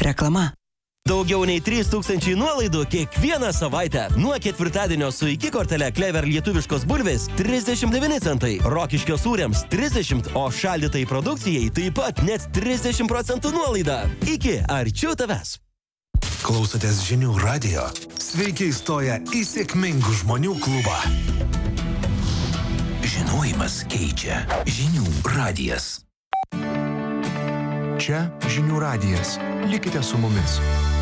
Reklama. Daugiau nei 3000 nuolaidų kiekvieną savaitę. Nuo ketvirtadienio su iki kortele Clever lietuviškos bulvės 39 centai, Rokiškio sūriams 30, o šaldytai produkcijai taip pat net 30% nuolaida. Iki arčiau tavęs. Klausotės Žinių radijo. Sveiki įstoję į sėkmingų žmonių klubą. Žinojimas keičia. Žinių radijas. Čia Žinių radijas. Likite su mumis.